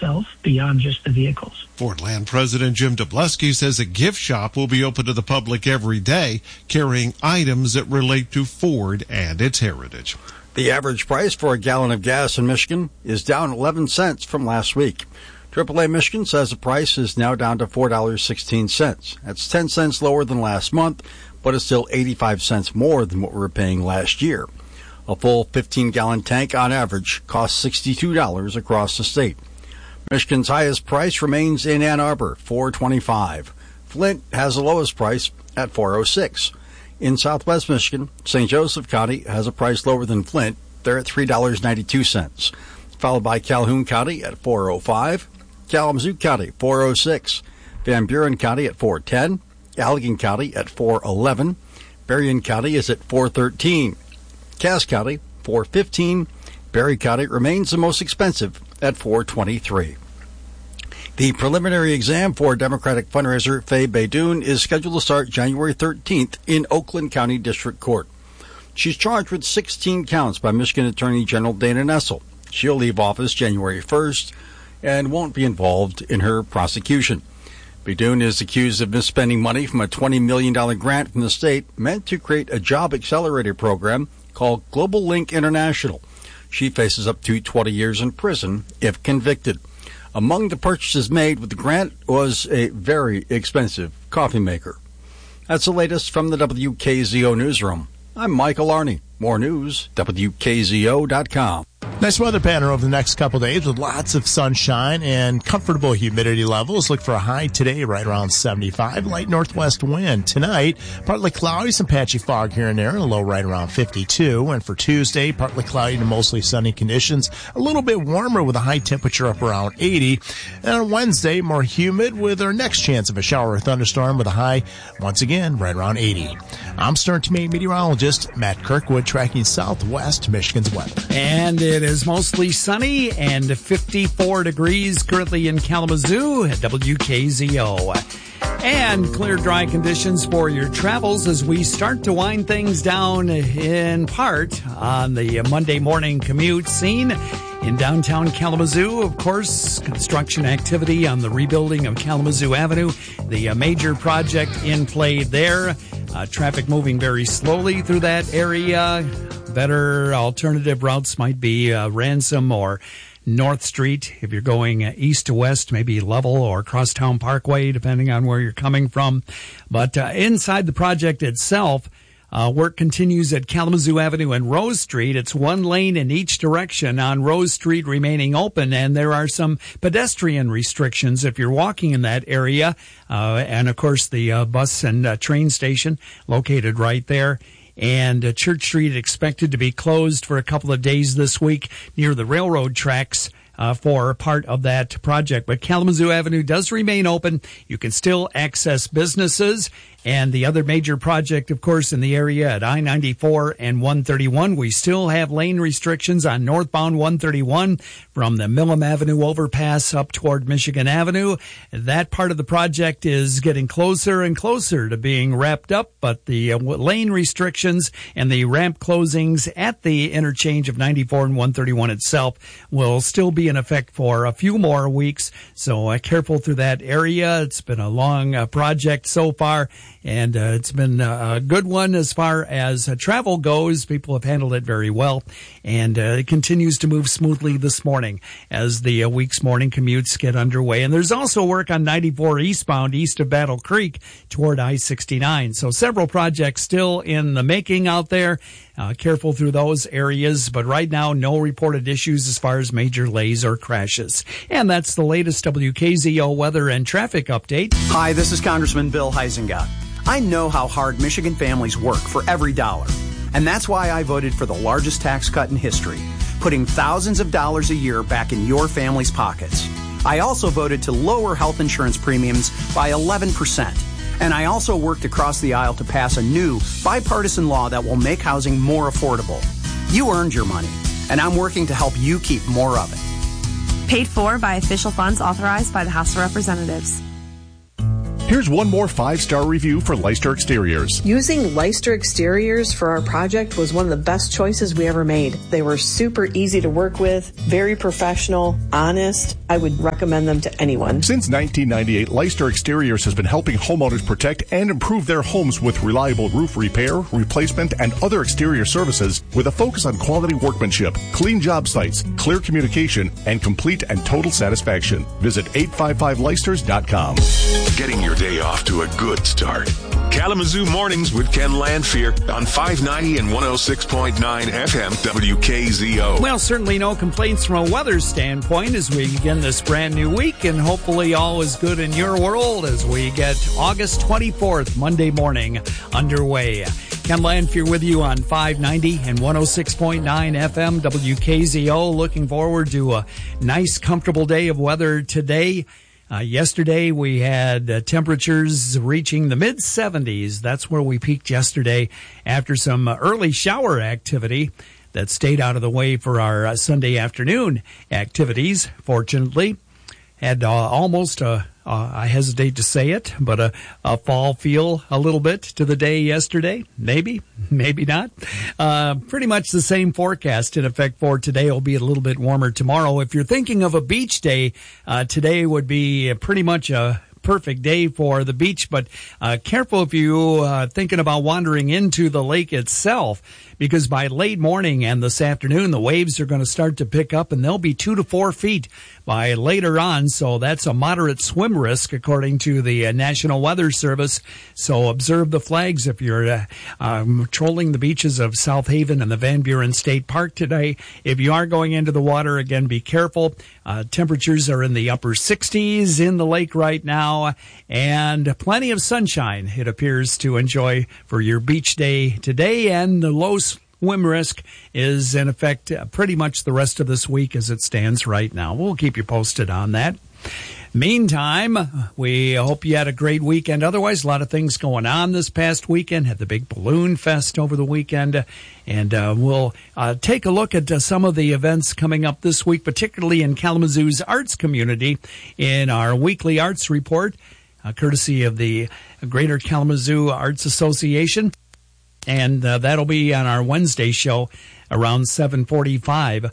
itself beyond just the vehicles. Fordland President Jim Dubleski says a gift shop will be open to the public every day, carrying items that relate to Ford and its heritage. The average price for a gallon of gas in Michigan is down 11 cents from last week. AAA Michigan says the price is now down to $4.16. That's 10 cents lower than last month, but it's still 85 cents more than what we were paying last year. A full 15-gallon tank on average costs $62 across the state. Michigan's highest price remains in Ann Arbor, $4.25. Flint has the lowest price at $4.06. In southwest Michigan, St. Joseph County has a price lower than Flint. They're at $3.92, followed by Calhoun County at $4.05, Kalamazoo County $4.06, Van Buren County at $4.10, Allegan County at $4.11, Berrien County is at $4.13, Cass County $4.15, Berry County remains the most expensive at $4.23. The preliminary exam for Democratic fundraiser Faye Baydoun is scheduled to start January 13th in Oakland County District Court. She's charged with 16 counts by Michigan Attorney General Dana Nessel. She'll leave office January 1st and won't be involved in her prosecution. Baydoun is accused of misspending money from a $20 million grant from the state meant to create a job accelerator program called Global Link International. She faces up to 20 years in prison if convicted. Among the purchases made with the grant was a very expensive coffee maker. That's the latest from the WKZO newsroom. I'm Michael Arney. More news, WKZO.com. Nice weather pattern over the next couple of days with lots of sunshine and comfortable humidity levels. Look for a high today right around 75. Light northwest wind. Tonight, partly cloudy, some patchy fog here and there, and a low right around 52. And for Tuesday, partly cloudy to mostly sunny conditions. A little bit warmer with a high temperature up around 80. And on Wednesday, more humid with our next chance of a shower or thunderstorm with a high, once again, right around 80. I'm Stern to Maine meteorologist Matt Kirkwood tracking southwest Michigan's weather. And it is mostly sunny and 54 degrees currently in Kalamazoo at WKZO. And clear, dry conditions for your travels as we start to wind things down in part on the Monday morning commute scene. In downtown Kalamazoo, of course, construction activity on the rebuilding of Kalamazoo Avenue, the major project in play there. Traffic moving very slowly through that area. Better alternative routes might be Ransom or North Street. If you're going east to west, maybe Level or Crosstown Parkway, depending on where you're coming from. But inside the project itself, work continues at Kalamazoo Avenue and Rose Street. It's one lane in each direction on Rose Street remaining open, and there are some pedestrian restrictions if you're walking in that area. And, of course, the bus and train station located right there. And Church Street expected to be closed for a couple of days this week near the railroad tracks for part of that project. But Kalamazoo Avenue does remain open. You can still access businesses. And the other major project, of course, in the area at I-94 and 131, we still have lane restrictions on northbound 131 from the Millam Avenue overpass up toward Michigan Avenue. That part of the project is getting closer and closer to being wrapped up, but the lane restrictions and the ramp closings at the interchange of 94 and 131 itself will still be in effect for a few more weeks. So careful through that area. It's been a long project so far. And it's been a good one as far as travel goes. People have handled it very well. And it continues to move smoothly this morning as the week's morning commutes get underway. And there's also work on 94 eastbound east of Battle Creek toward I-69. So several projects still in the making out there. Careful through those areas. But right now, no reported issues as far as major delays or crashes. And that's the latest WKZO weather and traffic update. Hi, this is Congressman Bill Huizenga. I know how hard Michigan families work for every dollar. And that's why I voted for the largest tax cut in history, putting thousands of dollars a year back in your family's pockets. I also voted to lower health insurance premiums by 11%. And I also worked across the aisle to pass a new bipartisan law that will make housing more affordable. You earned your money, and I'm working to help you keep more of it. Paid for by official funds authorized by the House of Representatives. Here's one more 5-star review for Leicester Exteriors. Using Leicester Exteriors for our project was one of the best choices we ever made. They were super easy to work with, very professional, honest. I would recommend them to anyone. Since 1998, Leicester Exteriors has been helping homeowners protect and improve their homes with reliable roof repair, replacement, and other exterior services with a focus on quality workmanship, clean job sites, clear communication, and complete and total satisfaction. Visit 855leicesters.com. Getting your day off to a good start. Kalamazoo Mornings with Ken Landfear on 590 and 106.9 FM WKZO. Well, certainly no complaints from a weather standpoint as we begin this brand new week, and hopefully all is good in your world as we get August 24th, Monday morning, underway. Ken Landfear with you on 590 and 106.9 FM WKZO. Looking forward to a nice, comfortable day of weather today. Yesterday, we had temperatures reaching the mid-70s. That's where we peaked yesterday after some early shower activity that stayed out of the way for our Sunday afternoon activities, fortunately. Had almost I hesitate to say it, but a fall feel a little bit to the day yesterday. Maybe not. Pretty much the same forecast in effect for today. It'll be a little bit warmer tomorrow. If you're thinking of a beach day, today would be pretty much a perfect day for the beach, but careful if you thinking about wandering into the lake itself, because by late morning and this afternoon, the waves are going to start to pick up, and they'll be 2 to 4 feet by later on. So that's a moderate swim risk, according to the National Weather Service. So observe the flags if you're trolling the beaches of South Haven and the Van Buren State Park today. If you are going into the water, again, be careful. Temperatures are in the upper 60s in the lake right now, and plenty of sunshine, it appears, to enjoy for your beach day today. And the low swim risk is in effect pretty much the rest of this week as it stands right now. We'll keep you posted on that. Meantime, we hope you had a great weekend. Otherwise, a lot of things going on this past weekend. Had the big Balloon Fest over the weekend. And we'll take a look at some of the events coming up this week, particularly in Kalamazoo's arts community, in our weekly arts report, courtesy of the Greater Kalamazoo Arts Association. And that'll be on our Wednesday show around 7:45.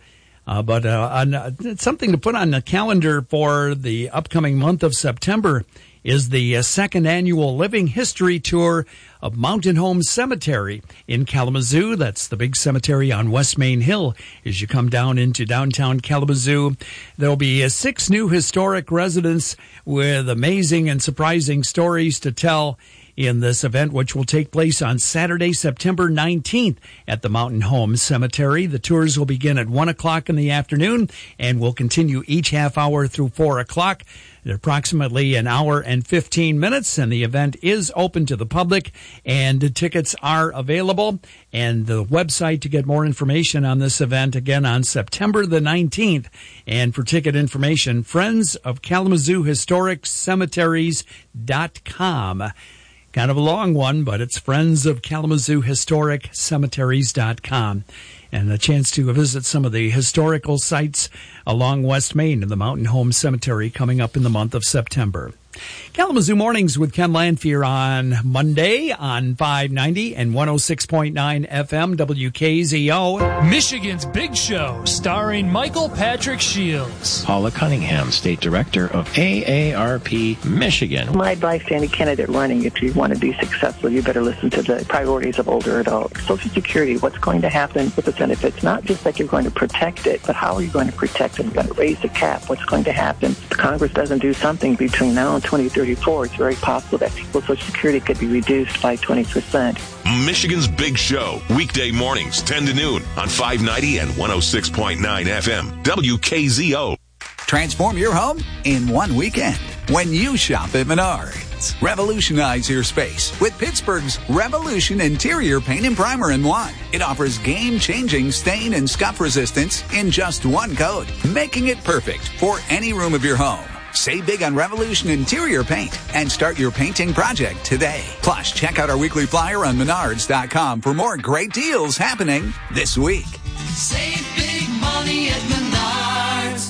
But something to put on the calendar for the upcoming month of September is the second annual Living History Tour of Mountain Home Cemetery in Kalamazoo. That's the big cemetery on West Main Hill as you come down into downtown Kalamazoo. There'll be 6 new historic residents with amazing and surprising stories to tell in this event, which will take place on Saturday, September 19th at the Mountain Home Cemetery. The tours will begin at 1 o'clock in the afternoon and will continue each half hour through 4 o'clock. They're approximately an hour and 15 minutes, and the event is open to the public, and tickets are available. And the website to get more information on this event, again, on September the 19th. And for ticket information, Friends of Kalamazoo Historic Cemeteries.com. Kind of a long one, but it's Friends of Kalamazoo Historic Cemeteries.com. And a chance to visit some of the historical sites along West Main in the Mountain Home Cemetery coming up in the month of September. Kalamazoo Mornings with Ken Landfear on Monday on 590 and 106.9 FM WKZO. Michigan's Big Show, starring Michael Patrick Shields. Paula Cunningham, State Director of AARP Michigan. My advice to any candidate running, if you want to be successful, you better listen to the priorities of older adults. Social Security, what's going to happen with the benefits? Not just like you're going to protect it, but how are you going to protect it? You're going to raise the cap. What's going to happen? If Congress doesn't do something between now and 2034, it's very possible that people's Social Security could be reduced by 20%. Michigan's Big Show, weekday mornings, 10 to noon on 590 and 106.9 FM, WKZO. Transform your home in one weekend when you shop at Menards. Revolutionize your space with Pittsburgh's Revolution Interior Paint and Primer in one. It offers game-changing stain and scuff resistance in just one coat, making it perfect for any room of your home. Save big on Revolution Interior Paint and start your painting project today. Plus, check out our weekly flyer on Menards.com for more great deals happening this week. Save big money at Menards.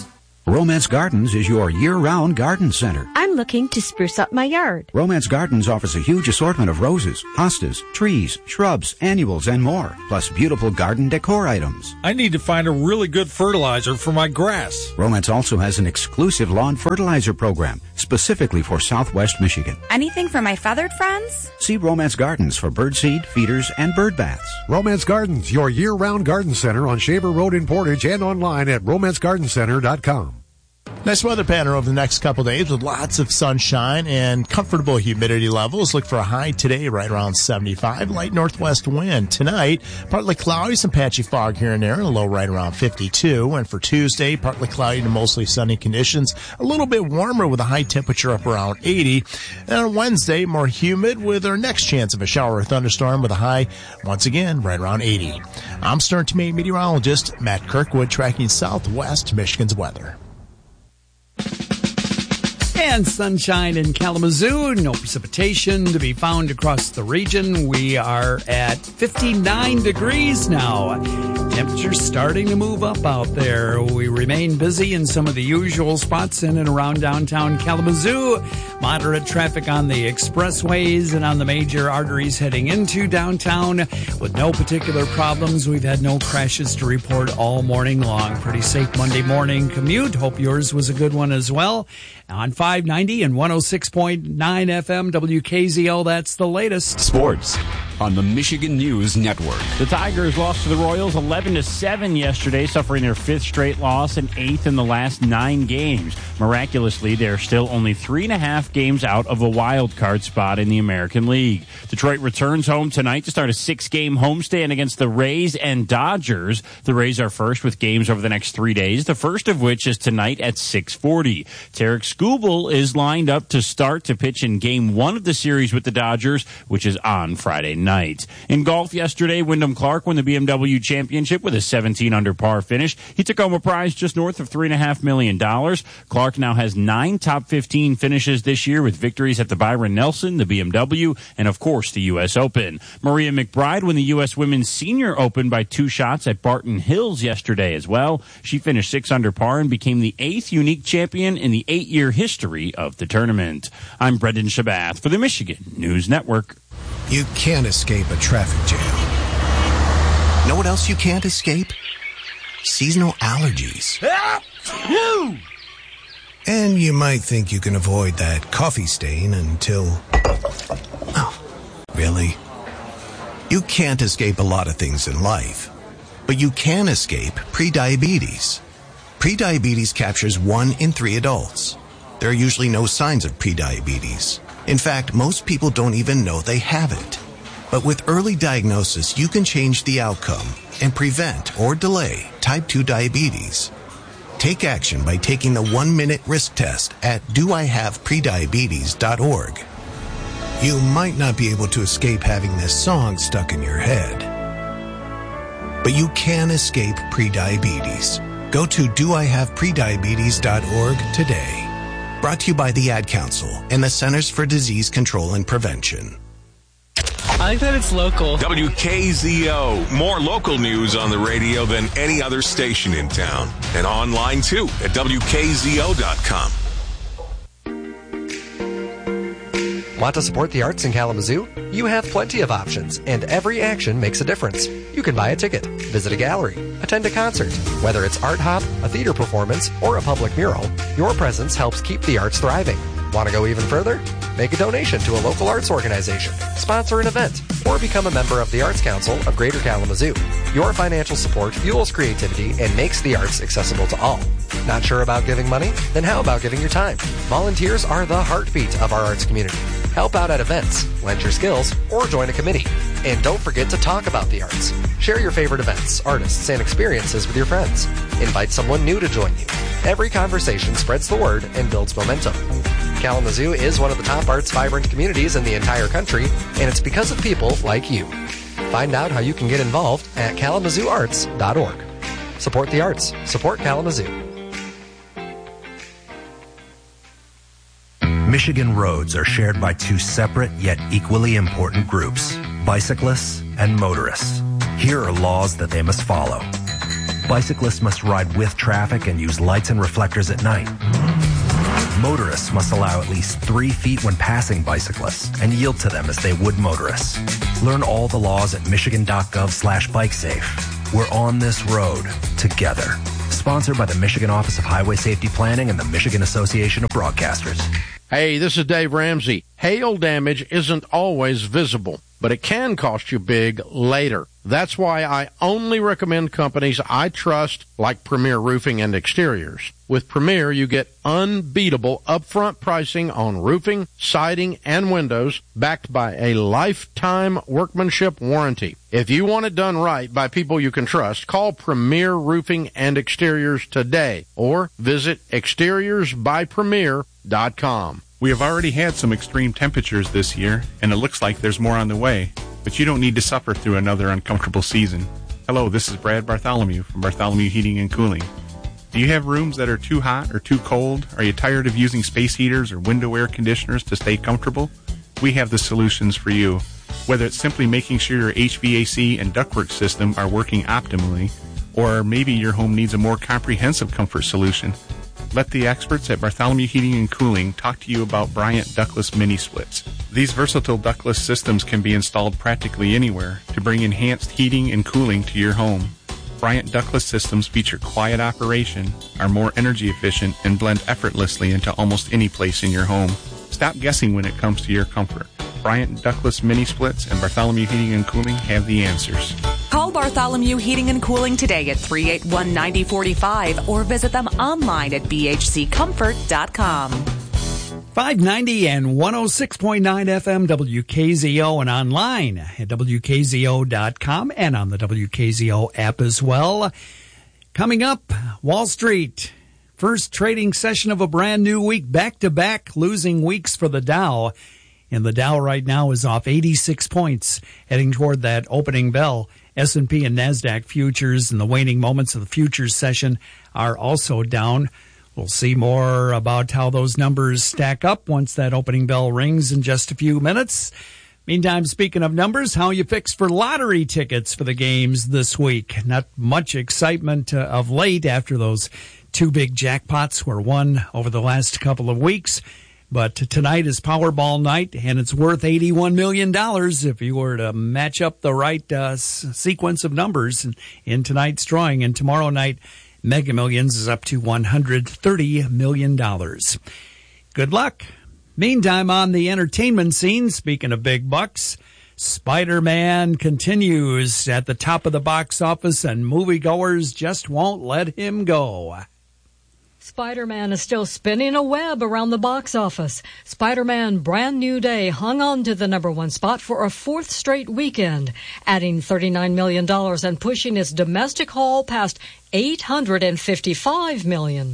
Romance Gardens is your year-round garden center. I'm looking to spruce up my yard. Romance Gardens offers a huge assortment of roses, hostas, trees, shrubs, annuals, and more, plus beautiful garden decor items. I need to find a really good fertilizer for my grass. Romance also has an exclusive lawn fertilizer program, specifically for Southwest Michigan. Anything for my feathered friends? See Romance Gardens for birdseed, feeders, and bird baths. Romance Gardens, your year-round garden center on Shaver Road in Portage and online at romancegardencenter.com. Nice weather pattern over the next couple days with lots of sunshine and comfortable humidity levels. Look for a high today right around 75. Light northwest wind. Tonight, partly cloudy, some patchy fog here and there, and a low right around 52. And for Tuesday, partly cloudy to mostly sunny conditions. A little bit warmer with a high temperature up around 80. And on Wednesday, more humid with our next chance of a shower or thunderstorm with a high, once again, right around 80. I'm Stern Tomato meteorologist Matt Kirkwood tracking Southwest Michigan's weather. And sunshine in Kalamazoo. No precipitation to be found across the region. We are at 59 degrees now. Temperature's starting to move up out there. We remain busy in some of the usual spots in and around downtown Kalamazoo. Moderate traffic on the expressways and on the major arteries heading into downtown with no particular problems. We've had no crashes to report all morning long. Pretty safe Monday morning commute. Hope yours was a good one as well. On 590 and 106.9 FM WKZO, that's the latest. Sports on the Michigan News Network. The Tigers lost to the Royals 11-7 yesterday, suffering their fifth straight loss and eighth in the last 9 games. Miraculously, they're still only 3.5 games out of a wild card spot in the American League. Detroit returns home tonight to start a 6-game homestand against the Rays and Dodgers. The Rays are first with games over the next 3 days, the first of which is tonight at 6:40. Tarek Skubal is lined up to start to pitch in Game 1 of the series with the Dodgers, which is on Friday night. In golf yesterday, Wyndham Clark won the BMW Championship with a 17-under par finish. He took home a prize just north of $3.5 million. Clark now has 9 top 15 finishes this year with victories at the Byron Nelson, the BMW, and of course the U.S. Open. Maria McBride won the U.S. Women's Senior Open by 2 shots at Barton Hills yesterday as well. She finished 6 under par and became the 8th unique champion in the 8-year history of the tournament. I'm Brendan Shabath for the Michigan News Network. You can't escape a traffic jam. Know what else you can't escape? Seasonal allergies. And you might think you can avoid that coffee stain until... Oh, really? You can't escape a lot of things in life, but you can escape prediabetes. Prediabetes captures 1 in 3 adults. There are usually no signs of prediabetes. In fact, most people don't even know they have it. But with early diagnosis, you can change the outcome and prevent or delay type 2 diabetes. Take action by taking the 1-minute risk test at doihaveprediabetes.org. You might not be able to escape having this song stuck in your head, but you can escape prediabetes. Go to doihaveprediabetes.org today. Brought to you by the Ad Council and the Centers for Disease Control and Prevention. I like that it's local. WKZO. More local news on the radio than any other station in town. And online, too, at WKZO.com. Want to support the arts in Kalamazoo? You have plenty of options, and every action makes a difference. You can buy a ticket, visit a gallery, attend a concert. Whether it's art hop, a theater performance, or a public mural, your presence helps keep the arts thriving. Want to go even further? Make a donation to a local arts organization, sponsor an event, or become a member of the Arts Council of Greater Kalamazoo. Your financial support fuels creativity and makes the arts accessible to all. Not sure about giving money? Then how about giving your time? Volunteers are the heartbeat of our arts community. Help out at events, lend your skills, or join a committee. And don't forget to talk about the arts. Share your favorite events, artists, and experiences with your friends. Invite someone new to join you. Every conversation spreads the word and builds momentum. Kalamazoo is one of the top arts vibrant communities in the entire country, and it's because of people like you. Find out how you can get involved at kalamazooarts.org. Support the arts. Support Kalamazoo. Michigan roads are shared by 2 separate yet equally important groups, bicyclists and motorists. Here are laws that they must follow. Bicyclists must ride with traffic and use lights and reflectors at night. Motorists must allow at least 3 feet when passing bicyclists and yield to them as they would motorists. Learn all the laws at michigan.gov/bikesafe. We're on this road together. Sponsored by the Michigan Office of Highway Safety Planning and the Michigan Association of Broadcasters. Hey, this is Dave Ramsey. Hail damage isn't always visible, but it can cost you big later. That's why I only recommend companies I trust, like Premier Roofing and Exteriors. With Premier, you get unbeatable upfront pricing on roofing, siding, and windows, backed by a lifetime workmanship warranty. If you want it done right by people you can trust, call Premier Roofing and Exteriors today, or visit exteriorsbypremier.com. We have already had some extreme temperatures this year, and it looks like there's more on the way. But you don't need to suffer through another uncomfortable season. Hello, this is Brad Bartholomew from Bartholomew Heating and Cooling. Do you have rooms that are too hot or too cold? Are you tired of using space heaters or window air conditioners to stay comfortable? We have the solutions for you. Whether it's simply making sure your HVAC and ductwork system are working optimally, or maybe your home needs a more comprehensive comfort solution, let the experts at Bartholomew Heating and Cooling talk to you about Bryant Ductless Mini Splits. These versatile ductless systems can be installed practically anywhere to bring enhanced heating and cooling to your home. Bryant Ductless systems feature quiet operation, are more energy efficient, and blend effortlessly into almost any place in your home. Stop guessing when it comes to your comfort. Bryant Ductless Mini Splits and Bartholomew Heating and Cooling have the answers. Call Bartholomew Heating and Cooling today at 381-9045 or visit them online at bhccomfort.com. 590 and 106.9 FM WKZO and online at WKZO.com and on the WKZO app as well. Coming up, Wall Street. First trading session of a brand new week, back-to-back losing weeks for the Dow. And the Dow right now is off 86 points, heading toward that opening bell. S&P and NASDAQ futures in the waning moments of the futures session are also down. We'll see more about how those numbers stack up once that opening bell rings in just a few minutes. Meantime, speaking of numbers, how you fix for lottery tickets for the games this week? Not much excitement of late after those 2 big jackpots were won over the last couple of weeks. But tonight is Powerball night, and it's worth $81 million if you were to match up the right sequence of numbers in tonight's drawing. And tomorrow night, Mega Millions is up to $130 million. Good luck. Meantime, on the entertainment scene, speaking of big bucks, Spider-Man continues at the top of the box office, and moviegoers just won't let him go. Spider-Man is still spinning a web around the box office. Spider-Man Brand New Day hung on to the #1 spot for a 4th straight weekend, adding $39 million and pushing its domestic haul past $855 million.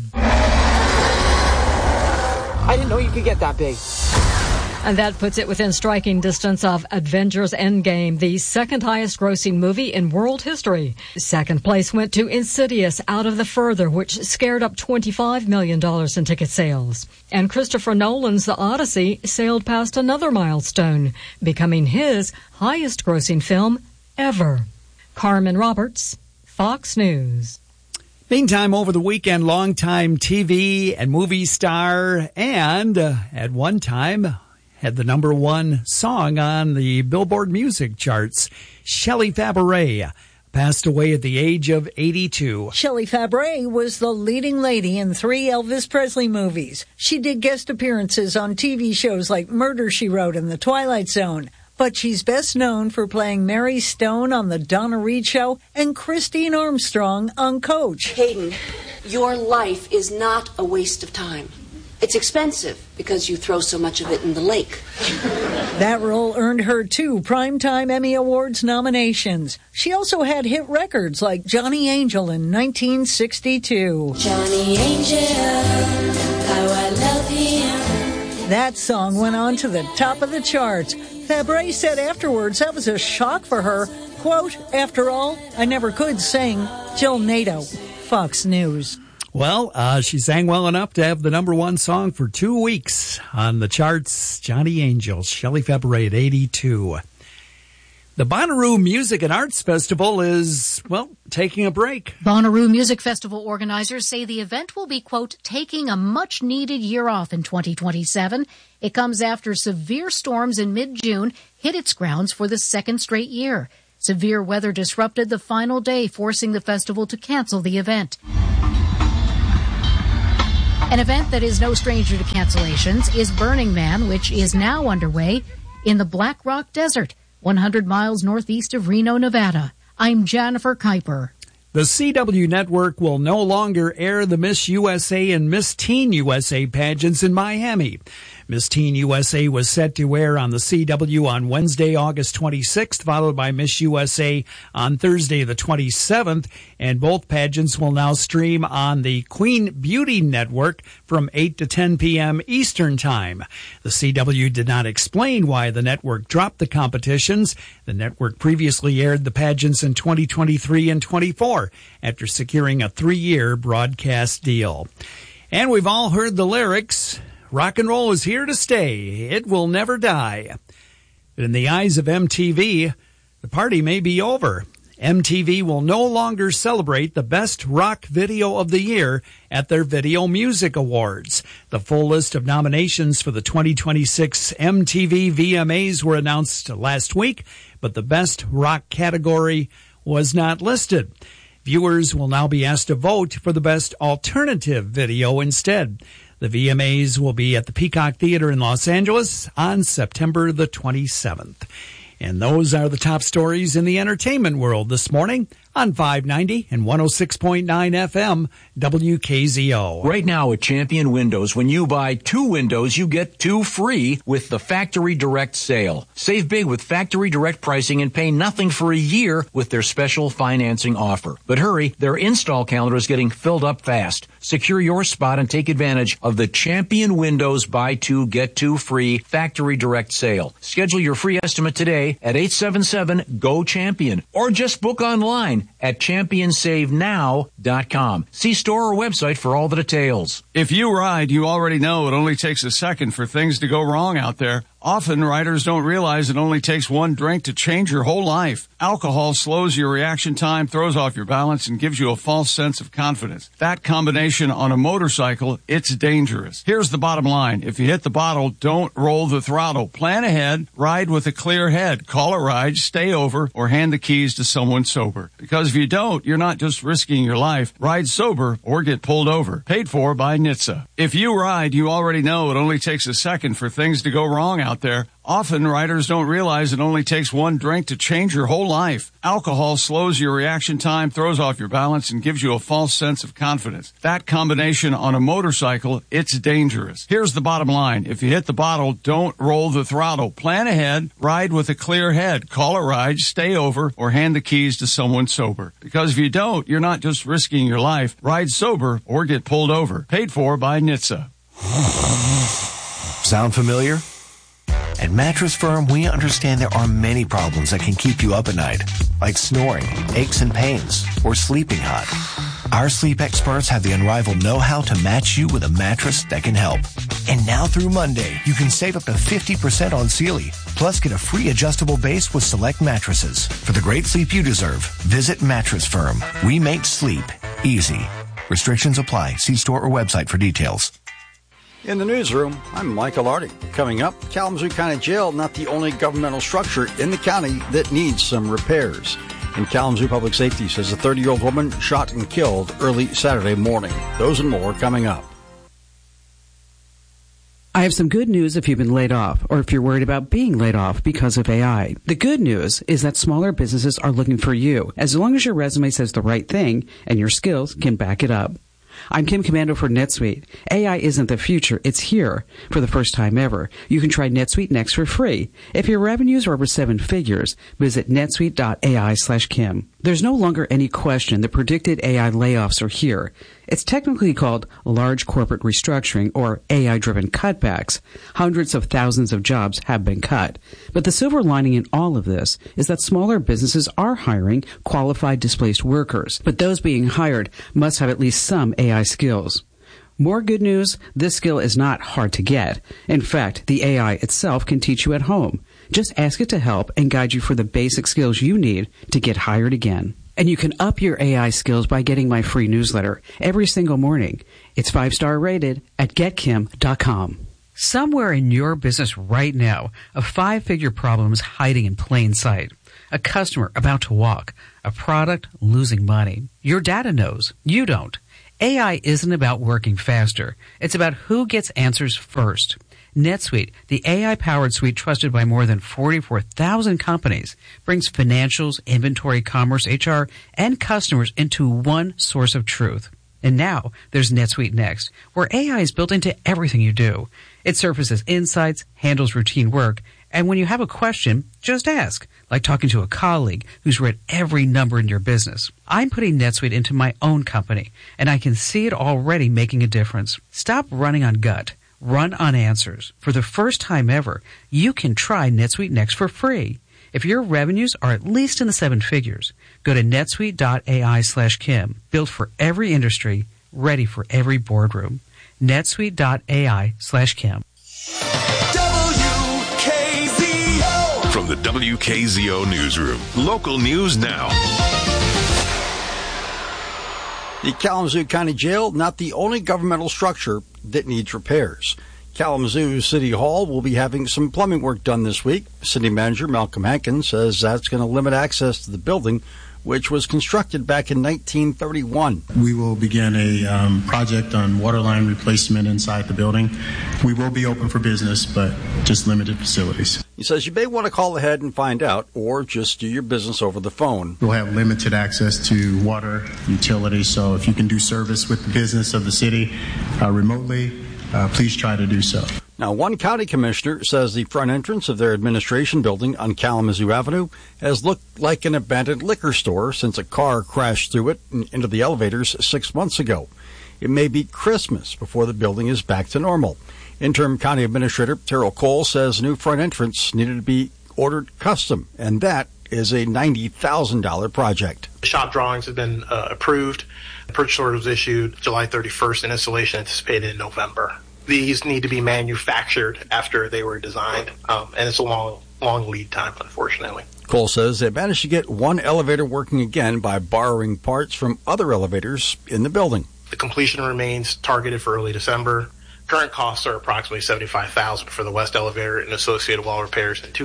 I didn't know you could get that big. And that puts it within striking distance of Avengers Endgame, the second highest grossing movie in world history. Second place went to Insidious Out of the Further, which scared up $25 million in ticket sales. And Christopher Nolan's The Odyssey sailed past another milestone, becoming his highest grossing film ever. Carmen Roberts, Fox News. Meantime, over the weekend, longtime TV and movie star and, at one time, had the #1 song on the Billboard music charts. Shelley Fabares passed away at the age of 82. Shelley Fabares was the leading lady in 3 Elvis Presley movies. She did guest appearances on TV shows like Murder, She Wrote and The Twilight Zone. But she's best known for playing Mary Stone on The Donna Reed Show and Christine Armstrong on Coach. Hayden, your life is not a waste of time. It's expensive because you throw so much of it in the lake. That role earned her 2 Primetime Emmy Awards nominations. She also had hit records like Johnny Angel in 1962. Johnny Angel, how I love him. That song went on to the top of the charts. Fabares said afterwards that was a shock for her. Quote, "After all, I never could sing." Jill Nato, Fox News. Well, she sang well enough to have the #1 song for 2 weeks on the charts. Johnny Angel, Shelley Fabares at 82. The Bonnaroo Music and Arts Festival is, well, taking a break. Bonnaroo Music Festival organizers say the event will be, quote, taking a much-needed year off in 2027. It comes after severe storms in mid-June hit its grounds for the second straight year. Severe weather disrupted the final day, forcing the festival to cancel the event. An event that is no stranger to cancellations is Burning Man, which is now underway in the Black Rock Desert, 100 miles northeast of Reno, Nevada. I'm Jennifer Kuiper. The CW network will no longer air the Miss USA and Miss Teen USA pageants in Miami. Miss Teen USA was set to air on the CW on Wednesday, August 26th, followed by Miss USA on Thursday, the 27th, and both pageants will now stream on the Queen Beauty Network from 8 to 10 p.m. Eastern Time. The CW did not explain why the network dropped the competitions. The network previously aired the pageants in 2023 and 24 after securing a 3-year broadcast deal. And we've all heard the lyrics. Rock and roll is here to stay. It will never die. But in the eyes of MTV, the party may be over. MTV will no longer celebrate the best rock video of the year at their Video Music Awards. The full list of nominations for the 2026 MTV VMAs were announced last week, but the best rock category was not listed. Viewers will now be asked to vote for the best alternative video instead. The VMAs will be at the Peacock Theater in Los Angeles on September the 27th. And those are the top stories in the entertainment world this morning on 590 and 106.9 FM WKZO. Right now at Champion Windows, when you buy 2 windows, you get 2 free with the Factory Direct sale. Save big with Factory Direct pricing and pay nothing for a year with their special financing offer. But hurry, their install calendar is getting filled up fast. Secure your spot and take advantage of the Champion Windows buy 2, get 2 free Factory Direct sale. Schedule your free estimate today at 877-GO-CHAMPION or just book online at championsavenow.com. See store or website for all the details. If you ride, you already know it only takes a second for things to go wrong out there. Often, riders don't realize it only takes one drink to change your whole life. Alcohol slows your reaction time, throws off your balance, and gives you a false sense of confidence. That combination on a motorcycle, it's dangerous. Here's the bottom line. If you hit the bottle, don't roll the throttle. Plan ahead, ride with a clear head. Call a ride, stay over, or hand the keys to someone sober. Because if you don't, you're not just risking your life. Ride sober or get pulled over. Paid for by NHTSA. If you ride, you already know it only takes a second for things to go wrong out there. Often, riders don't realize it only takes one drink to change your whole life. Alcohol slows your reaction time, throws off your balance, and gives you a false sense of confidence. That combination on a motorcycle, it's dangerous. Here's the bottom line. If you hit the bottle, don't roll the throttle. Plan ahead, ride with a clear head. Call a ride, stay over, or hand the keys to someone sober. Because if you don't, you're not just risking your life. Ride sober or get pulled over. Paid for by NHTSA. Sound familiar? At Mattress Firm, we understand there are many problems that can keep you up at night, like snoring, aches and pains, or sleeping hot. Our sleep experts have the unrivaled know-how to match you with a mattress that can help. And now through Monday, you can save up to 50% on Sealy, plus get a free adjustable base with select mattresses. For the great sleep you deserve, visit Mattress Firm. We make sleep easy. Restrictions apply. See store or website for details. In the newsroom, I'm Michael Arty. Coming up, Kalamazoo County Jail, not the only governmental structure in the county that needs some repairs. And Kalamazoo Public Safety says a 30-year-old woman shot and killed early Saturday morning. Those and more coming up. I have some good news if you've been laid off or if you're worried about being laid off because of AI. The good news is that smaller businesses are looking for you, as long as your resume says the right thing and your skills can back it up. I'm Kim Commando for NetSuite. AI isn't the future, it's here. For the first time ever, you can try NetSuite Next for free. If your revenues are over 7 figures, visit netsuite.ai/Kim. There's no longer any question that predicted AI layoffs are here. It's technically called large corporate restructuring or AI-driven cutbacks. Hundreds of thousands of jobs have been cut. But the silver lining in all of this is that smaller businesses are hiring qualified displaced workers. But those being hired must have at least some AI skills. More good news, this skill is not hard to get. In fact, the AI itself can teach you at home. Just ask it to help and guide you for the basic skills you need to get hired again. And you can up your AI skills by getting my free newsletter every single morning. It's 5-star rated at getkim.com. Somewhere in your business right now, a 5-figure problem is hiding in plain sight. A customer about to walk, a product losing money. Your data knows. You don't. AI isn't about working faster. It's about who gets answers first. NetSuite, the AI-powered suite trusted by more than 44,000 companies, brings financials, inventory, commerce, HR, and customers into one source of truth. And now there's NetSuite Next, where AI is built into everything you do. It surfaces insights, handles routine work, and when you have a question, just ask, like talking to a colleague who's read every number in your business. I'm putting NetSuite into my own company, and I can see it already making a difference. Stop running on gut. Run on answers. For the first time ever, you can try NetSuite Next for free. If your revenues are at least in the 7 figures, go to netsuite.ai/Kim. Built for every industry, ready for every boardroom. netsuite.ai/Kim. WKZO! From the WKZO Newsroom, local news now. The Kalamazoo County Jail, not the only governmental structure that needs repairs. Kalamazoo City Hall will be having some plumbing work done this week. City Manager Malcolm Hankins says that's going to limit access to the building, which was constructed back in 1931. We will begin a project on waterline replacement inside the building. We will be open for business, but just limited facilities. He says you may want to call ahead and find out, or just do your business over the phone. We'll have limited access to water, utilities, so if you can do service with the business of the city remotely, please try to do so. Now, one county commissioner says the front entrance of their administration building on Kalamazoo Avenue has looked like an abandoned liquor store since a car crashed through it and into the elevators 6 months ago. It may be Christmas before the building is back to normal. Interim County Administrator Terrell Cole says the new front entrance needed to be ordered custom, and that is a $90,000 project. Shop drawings have been approved. The purchase order was issued July 31st and installation anticipated in November. These need to be manufactured after they were designed, and it's a long lead time, unfortunately. Cole says they managed to get one elevator working again by borrowing parts from other elevators in the building. The completion remains targeted for early December. Current costs are approximately $75,000 for the west elevator and associated wall repairs, and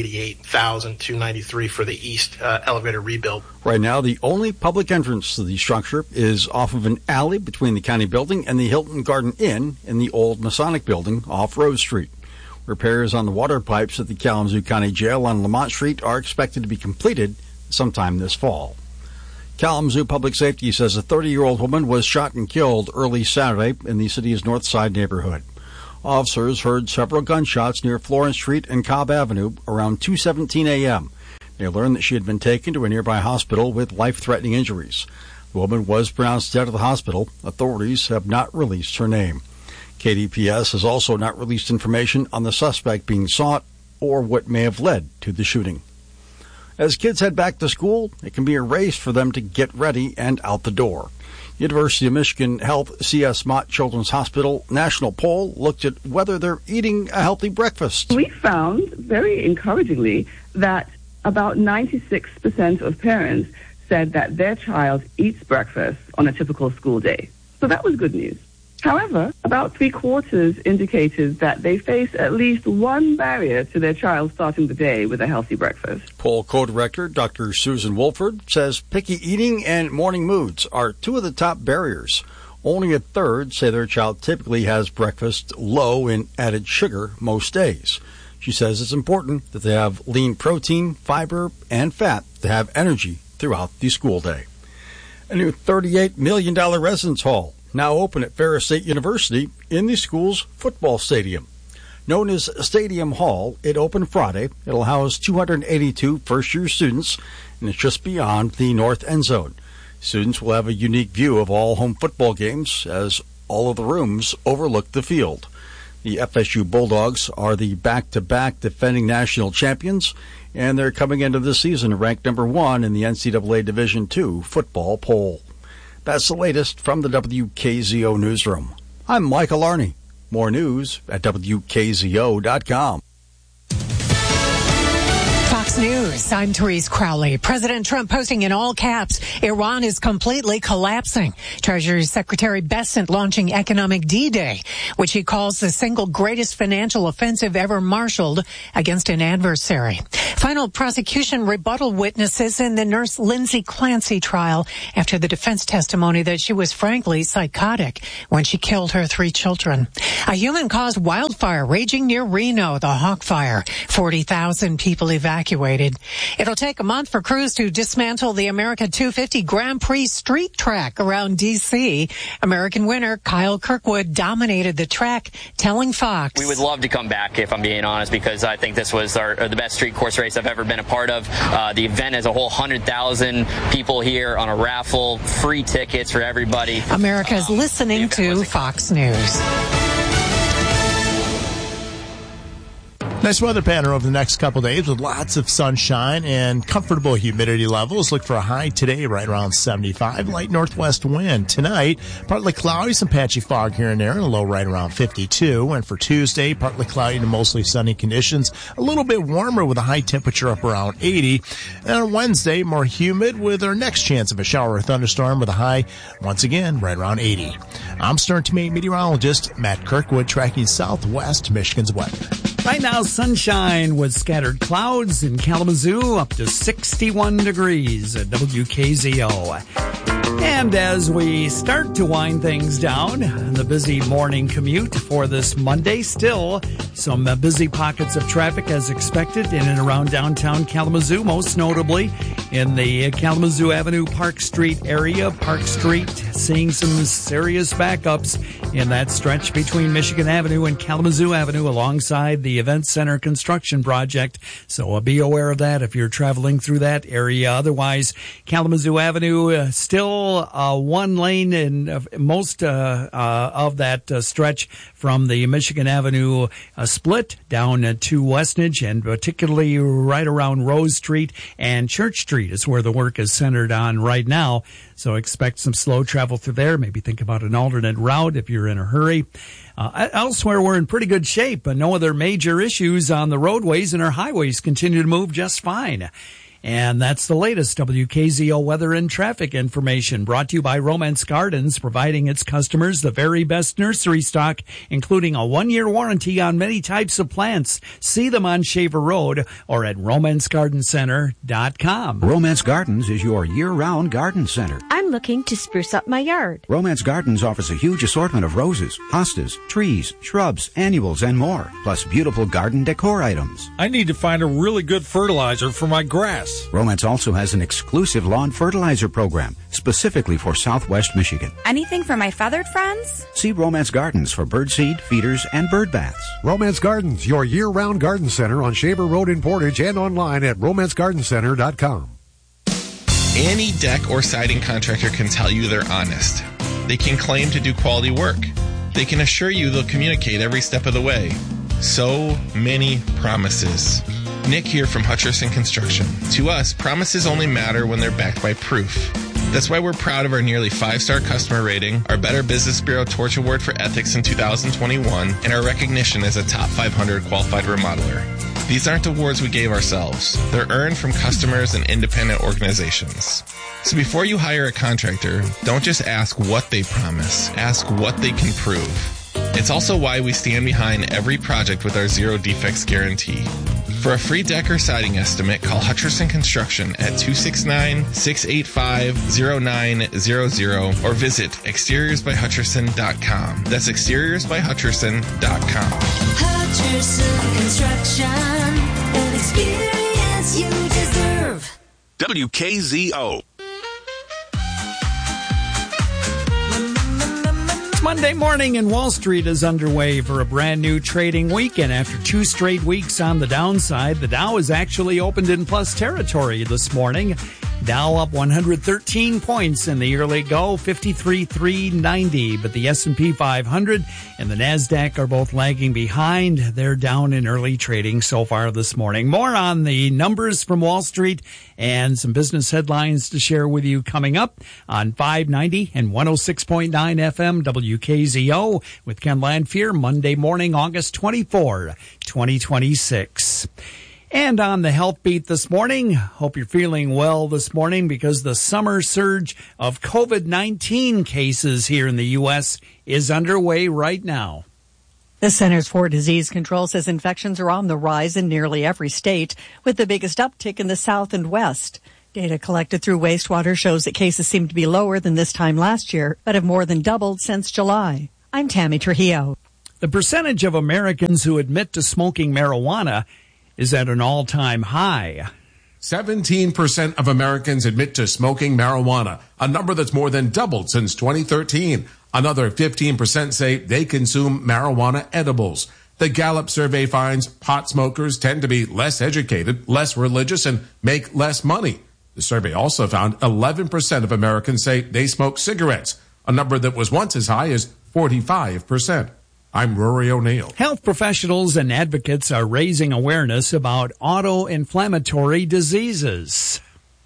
$288,293 for the east elevator rebuild. Right now, the only public entrance to the structure is off of an alley between the county building and the Hilton Garden Inn in the old Masonic building off Rose Street. Repairs on the water pipes at the Kalamazoo County Jail on Lamont Street are expected to be completed sometime this fall. Kalamazoo Public Safety says a 30-year-old woman was shot and killed early Saturday in the city's North Side neighborhood. Officers heard several gunshots near Florence Street and Cobb Avenue around 2:17 a.m. They learned that she had been taken to a nearby hospital with life-threatening injuries. The woman was pronounced dead at the hospital. Authorities have not released her name. KDPS has also not released information on the suspect being sought or what may have led to the shooting. As kids head back to school, it can be a race for them to get ready and out the door. University of Michigan Health C.S. Mott Children's Hospital national poll looked at whether they're eating a healthy breakfast. We found, very encouragingly, that about 96% of parents said that their child eats breakfast on a typical school day. So that was good news. However, about 3/4 indicated that they face at least one barrier to their child starting the day with a healthy breakfast. Poll co-director Dr. Susan Wolford says picky eating and morning moods are two of the top barriers. Only a third say their child typically has breakfast low in added sugar most days. She says it's important that they have lean protein, fiber, and fat to have energy throughout the school day. A new $38 million residence hall now open at Ferris State University in the school's football stadium. Known as Stadium Hall, it opened Friday. It'll house 282 first-year students, and it's just beyond the north end zone. Students will have a unique view of all home football games, as all of the rooms overlook the field. The FSU Bulldogs are the back-to-back defending national champions, and they're coming into this season ranked number 1 in the NCAA Division II football poll. That's the latest from the WKZO Newsroom. I'm Michael Arney. More news at WKZO.com. News, I'm Therese Crowley. President Trump posting in all caps, Iran is completely collapsing. Treasury Secretary Bessent launching Economic D-Day, which he calls the single greatest financial offensive ever marshaled against an adversary. Final prosecution rebuttal witnesses in the nurse Lindsay Clancy trial after the defense testimony that she was frankly psychotic when she killed her 3 children. A human-caused wildfire raging near Reno, the Hawk Fire. 40,000 people evacuated. It'll take a month for crews to dismantle the America 250 Grand Prix street track around D.C. American winner Kyle Kirkwood dominated the track, telling Fox. We would love to come back, if I'm being honest, because I think this was the best street course race I've ever been a part of. The event as a whole, 100,000 people here on a raffle, free tickets for everybody. America's listening to Fox News. Nice weather pattern over the next couple days with lots of sunshine and comfortable humidity levels. Look for a high today right around 75. Light northwest wind. Tonight, partly cloudy, some patchy fog here and there, and a low right around 52. And for Tuesday, partly cloudy to mostly sunny conditions. A little bit warmer with a high temperature up around 80. And on Wednesday, more humid with our next chance of a shower or thunderstorm with a high, once again, right around 80. I'm Stern Teammate meteorologist Matt Kirkwood tracking southwest Michigan's weather. Right now, sunshine with scattered clouds in Kalamazoo, up to 61 degrees at WKZO. And as we start to wind things down, the busy morning commute for this Monday, still some busy pockets of traffic as expected in and around downtown Kalamazoo, most notably in the Kalamazoo Avenue Park Street area. Park Street seeing some serious backups in that stretch between Michigan Avenue and Kalamazoo Avenue alongside the Event Center construction project. So be aware of that if you're traveling through that area. Otherwise, Kalamazoo Avenue still one lane in most of that stretch from the Michigan Avenue split down to Westnedge, and particularly right around Rose Street and Church Street is where the work is centered on right now. So expect some slow travel through there. Maybe think about an alternate route if you're in a hurry. Elsewhere, we're in pretty good shape. No other major issues on the roadways, and our highways continue to move just fine. And that's the latest WKZO weather and traffic information, brought to you by Romance Gardens, providing its customers the very best nursery stock, including a 1-year warranty on many types of plants. See them on Shaver Road or at romancegardencenter.com. Romance Gardens is your year-round garden center. I'm looking to spruce up my yard. Romance Gardens offers a huge assortment of roses, hostas, trees, shrubs, annuals, and more, plus beautiful garden decor items. I need to find a really good fertilizer for my grass. Romance also has an exclusive lawn fertilizer program specifically for Southwest Michigan. Anything for my feathered friends? See Romance Gardens for birdseed, feeders, and bird baths. Romance Gardens, your year-round garden center on Shaver Road in Portage and online at romancegardencenter.com. Any deck or siding contractor can tell you they're honest. They can claim to do quality work. They can assure you they'll communicate every step of the way. So many promises. Nick here from Hutcherson Construction. To us, promises only matter when they're backed by proof. That's why we're proud of our nearly 5-star customer rating, our Better Business Bureau Torch Award for Ethics in 2021, and our recognition as a top 500 qualified remodeler. These aren't awards we gave ourselves. They're earned from customers and independent organizations. So before you hire a contractor, don't just ask what they promise, ask what they can prove. It's also why we stand behind every project with our zero defects guarantee. For a free deck or siding estimate, call Hutcherson Construction at 269-685-0900 or visit exteriorsbyhutcherson.com. That's exteriorsbyhutcherson.com. Hutcherson Construction, an experience you deserve. WKZO. Monday morning and Wall Street is underway for a brand new trading weekend. After 2 straight weeks on the downside, the Dow is actually opened in plus territory this morning. Dow up 113 points in the early go, 53,390. But the S&P 500 and the NASDAQ are both lagging behind. They're down in early trading so far this morning. More on the numbers from Wall Street and some business headlines to share with you coming up on 590 and 106.9 FM WKZO with Ken Lanfear, Monday morning, August 24, 2026. And on the Health Beat this morning, hope you're feeling well this morning because the summer surge of COVID-19 cases here in the U.S. is underway right now. The Centers for Disease Control says infections are on the rise in nearly every state, with the biggest uptick in the South and West. Data collected through wastewater shows that cases seem to be lower than this time last year, but have more than doubled since July. I'm Tammy Trujillo. The percentage of Americans who admit to smoking marijuana is at an all-time high. 17% of Americans admit to smoking marijuana, a number that's more than doubled since 2013. Another 15% say they consume marijuana edibles. The Gallup survey finds pot smokers tend to be less educated, less religious, and make less money. The survey also found 11% of Americans say they smoke cigarettes, a number that was once as high as 45%. I'm Rory O'Neill. Health professionals and advocates are raising awareness about auto-inflammatory diseases.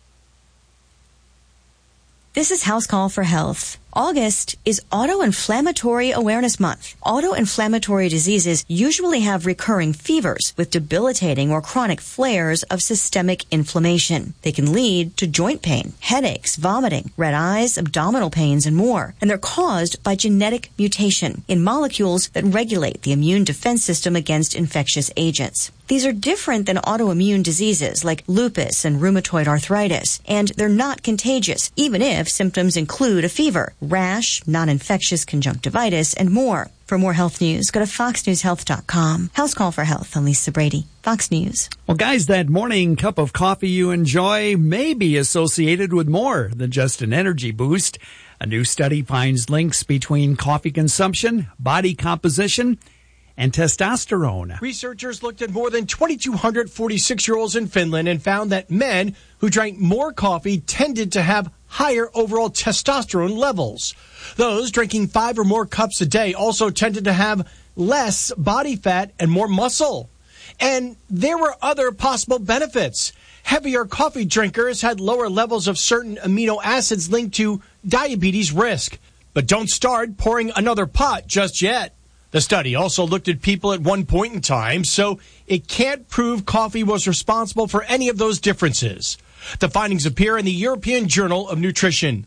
This is House Call for Health. August is Auto-Inflammatory Awareness Month. Auto-inflammatory diseases usually have recurring fevers with debilitating or chronic flares of systemic inflammation. They can lead to joint pain, headaches, vomiting, red eyes, abdominal pains, and more. And they're caused by genetic mutation in molecules that regulate the immune defense system against infectious agents. These are different than autoimmune diseases like lupus and rheumatoid arthritis, and they're not contagious, even if symptoms include a fever, rash, non-infectious conjunctivitis, and more. For more health news, go to foxnewshealth.com. House Call for Health. I'm Lisa Brady, Fox News. Well, guys, that morning cup of coffee you enjoy may be associated with more than just an energy boost. A new study finds links between coffee consumption, body composition, and testosterone. Researchers looked at more than 2,200 46-year-olds in Finland and found that men who drank more coffee tended to have higher overall testosterone levels. Those drinking 5 or more cups a day also tended to have less body fat and more muscle. And there were other possible benefits. Heavier coffee drinkers had lower levels of certain amino acids linked to diabetes risk. But don't start pouring another pot just yet. The study also looked at people at one point in time, so it can't prove coffee was responsible for any of those differences. The findings appear in the European Journal of Nutrition.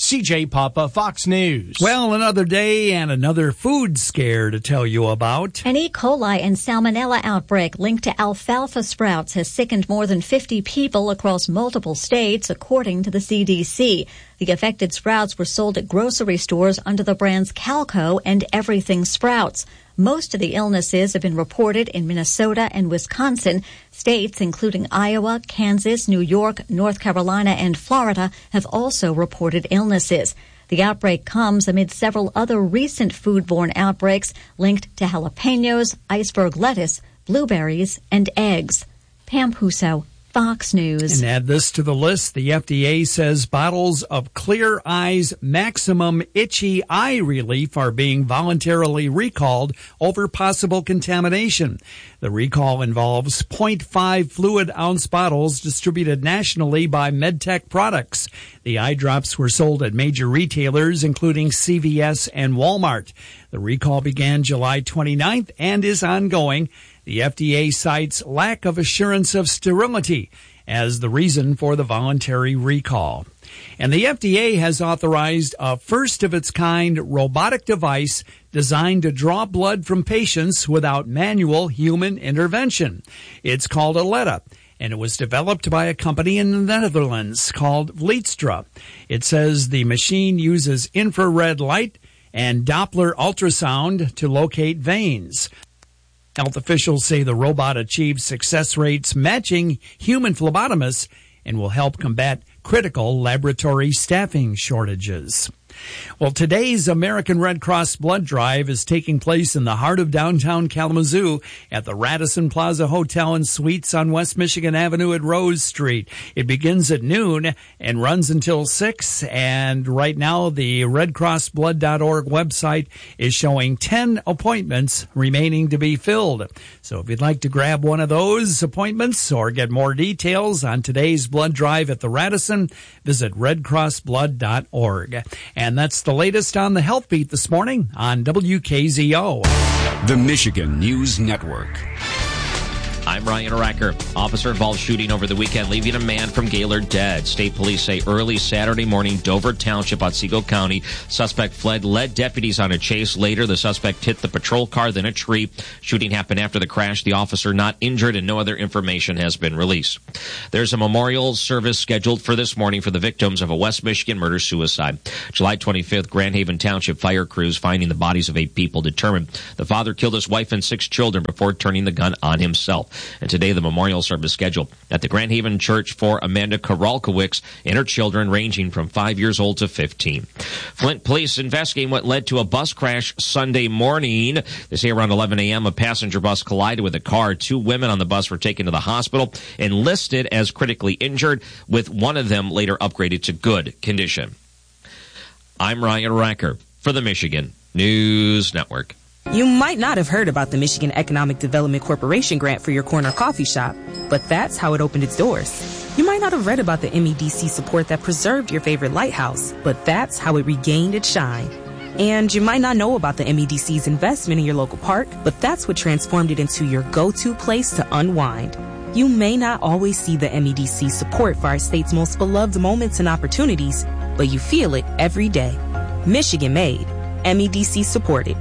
CJ Papa, Fox News. Well, another day and another food scare to tell you about. An E. coli and salmonella outbreak linked to alfalfa sprouts has sickened more than 50 people across multiple states, according to the CDC. The affected sprouts were sold at grocery stores under the brands Calco and Everything Sprouts. Most of the illnesses have been reported in Minnesota and Wisconsin. States including Iowa, Kansas, New York, North Carolina, and Florida have also reported illnesses. The outbreak comes amid several other recent foodborne outbreaks linked to jalapenos, iceberg lettuce, blueberries, and eggs. Pam Huso, Fox News. And add this to the list. The FDA says bottles of Clear Eyes Maximum Itchy Eye Relief are being voluntarily recalled over possible contamination. The recall involves 0.5 fluid ounce bottles distributed nationally by MedTech Products. The eye drops were sold at major retailers, including CVS and Walmart. The recall began July 29th and is ongoing. The FDA cites lack of assurance of sterility as the reason for the voluntary recall. And the FDA has authorized a first-of-its-kind robotic device designed to draw blood from patients without manual human intervention. It's called Aletta, and it was developed by a company in the Netherlands called Vleetstra. It says the machine uses infrared light and Doppler ultrasound to locate veins. Health officials say the robot achieves success rates matching human phlebotomists and will help combat critical laboratory staffing shortages. Well, today's American Red Cross Blood Drive is taking place in the heart of downtown Kalamazoo at the Radisson Plaza Hotel and Suites on West Michigan Avenue at Rose Street. It begins at noon and runs until 6. And right now, the redcrossblood.org website is showing 10 appointments remaining to be filled. So if you'd like to grab one of those appointments or get more details on today's blood drive at the Radisson, visit redcrossblood.org. And that's the latest on the Health Beat this morning on WKZO. The Michigan News Network. I'm Ryan Recker. Officer-involved shooting over the weekend, leaving a man from Gaylord dead. State police say early Saturday morning, Dover Township, Otsego County, suspect fled, led deputies on a chase. Later, the suspect hit the patrol car, then a tree. Shooting happened after the crash. The officer not injured, and no other information has been released. There's a memorial service scheduled for this morning for the victims of a West Michigan murder-suicide. July 25th, Grand Haven Township fire crews finding the bodies of 8 people determined the father killed his wife and 6 children before turning the gun on himself. And today, the memorial service scheduled at the Grand Haven Church for Amanda Koralkowicz and her children ranging from 5 years old to 15. Flint police investigating what led to a bus crash Sunday morning. They say around 11 a.m., a passenger bus collided with a car. 2 women on the bus were taken to the hospital and listed as critically injured, with one of them later upgraded to good condition. I'm Ryan Recker for the Michigan News Network. You might not have heard about the Michigan Economic Development Corporation grant for your corner coffee shop, but that's how it opened its doors. You might not have read about the MEDC support that preserved your favorite lighthouse, but that's how it regained its shine. And you might not know about the MEDC's investment in your local park, but that's what transformed it into your go-to place to unwind. You may not always see the MEDC support for our state's most beloved moments and opportunities, but you feel it every day. Michigan made. MEDC supported.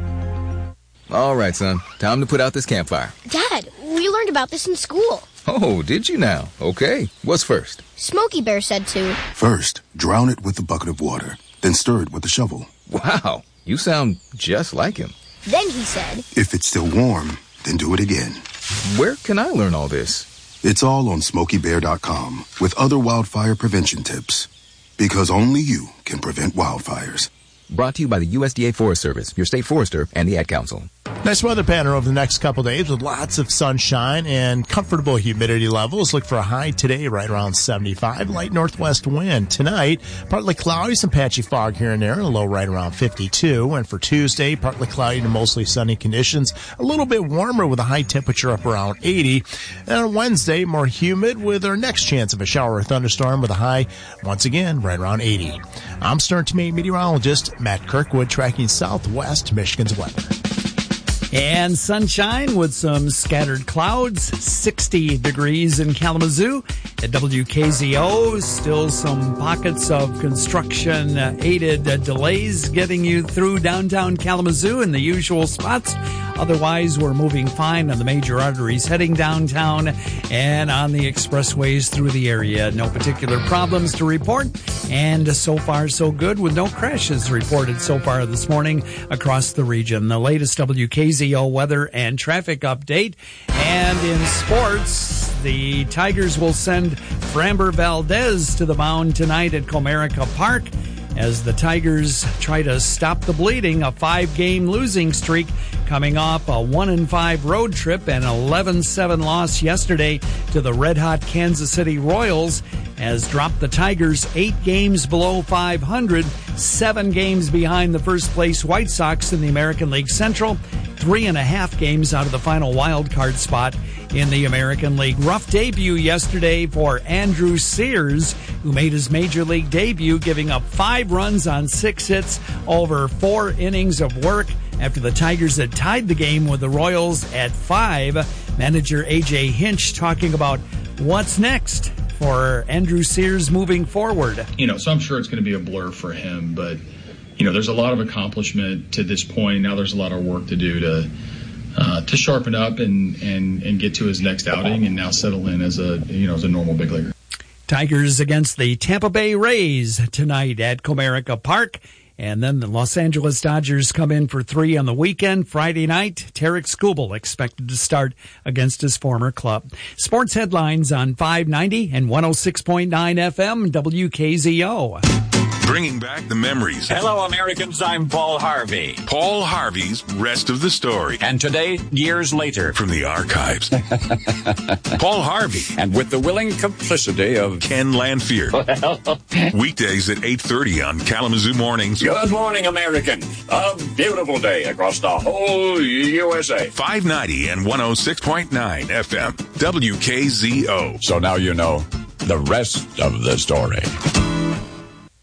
All right, son. Time to put out this campfire. Dad, we learned about this in school. Oh, did you now? Okay. What's first? Smokey Bear said to. First, drown it with a bucket of water, then stir it with a shovel. Wow, you sound just like him. Then he said. If it's still warm, then do it again. Where can I learn all this? It's all on SmokeyBear.com with other wildfire prevention tips. Because only you can prevent wildfires. Brought to you by the USDA Forest Service, your state forester, and the Ad Council. Nice weather pattern over the next couple of days with lots of sunshine and comfortable humidity levels. Look for a high today right around 75. Light northwest wind. Tonight, partly cloudy, some patchy fog here and there, and a low right around 52. And for Tuesday, partly cloudy to mostly sunny conditions. A little bit warmer with a high temperature up around 80. And on Wednesday, more humid with our next chance of a shower or thunderstorm with a high, once again, right around 80. I'm Stern Team meteorologist Matt Kirkwood tracking southwest Michigan's weather. And sunshine with some scattered clouds, 60 degrees in Kalamazoo. At WKZO, still some pockets of construction-aided delays getting you through downtown Kalamazoo in the usual spots. Otherwise, we're moving fine on the major arteries heading downtown and on the expressways through the area. No particular problems to report, and so far so good with no crashes reported so far this morning across the region. The latest WKZO weather and traffic update. And in sports, the Tigers will send Framber Valdez to the mound tonight at Comerica Park as the Tigers try to stop the bleeding, a 5-game losing streak coming off a 1-5 road trip and 11-7 loss yesterday to the red-hot Kansas City Royals has dropped the Tigers 8 games below 500, 7 games behind the first-place White Sox in the American League Central, 3.5 games out of the final wild card spot in the American League. Rough debut yesterday for Andrew Sears, who made his major league debut, giving up 5 runs on 6 hits over 4 innings of work after the Tigers had tied the game with the Royals at 5. Manager A.J. Hinch talking about what's next for Andrew Sears moving forward. So I'm sure it's going to be a blur for him, but there's a lot of accomplishment to this point. Now there's a lot of work to do to sharpen up and get to his next outing and now settle in as a normal big leaguer. Tigers against the Tampa Bay Rays tonight at Comerica Park. And then the Los Angeles Dodgers come in for 3 on the weekend. Friday night, Tarek Skubal expected to start against his former club. Sports headlines on 590 and 106.9 FM WKZO. Bringing back the memories. Hello, Americans. I'm Paul Harvey. Paul Harvey's Rest of the Story. And today, years later. From the archives. Paul Harvey. And with the willing complicity of Ken Lanfear. Weekdays at 8:30 on Kalamazoo Mornings. Good morning, Americans. A beautiful day across the whole USA. 590 and 106.9 FM. WKZO. So now you know the rest of the story.